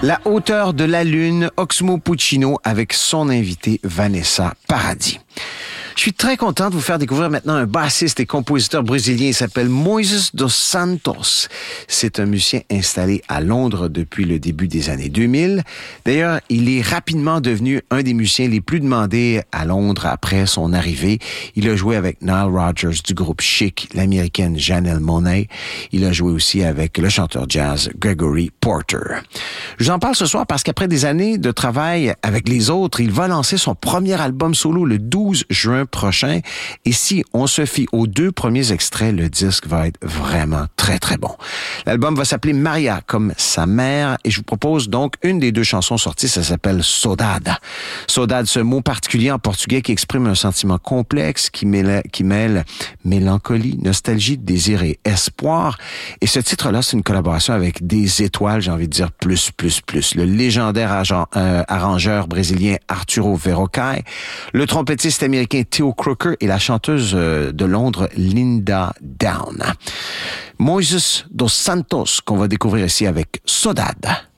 La hauteur de la lune, Oxmo Puccino avec son invité Vanessa Paradis. Je suis très content de vous faire découvrir maintenant un bassiste et compositeur brésilien. Il s'appelle Moises dos Santos. C'est un musicien installé à Londres depuis le début des années 2000. D'ailleurs, il est rapidement devenu un des musiciens les plus demandés à Londres après son arrivée. Il a joué avec Nile Rodgers du groupe Chic, l'américaine Janelle Monáe. Il a joué aussi avec le chanteur jazz Gregory Porter. Je vous en parle ce soir parce qu'après des années de travail avec les autres, il va lancer son premier album solo le 12 juin prochain. Et si on se fie aux 2 premiers extraits, le disque va être vraiment très, très bon. L'album va s'appeler Maria, comme sa mère, et je vous propose donc une des 2 chansons sorties, ça s'appelle Saudade. Saudade, ce mot particulier en portugais qui exprime un sentiment complexe, qui mêle mélancolie, nostalgie, désir et espoir. Et ce titre-là, c'est une collaboration avec des étoiles, j'ai envie de dire plus. Le légendaire arrangeur brésilien Arturo Verocai, le trompettiste américain Theo Croker et la chanteuse de Londres Linda Down. Moises dos Santos qu'on va découvrir ici avec Saudade.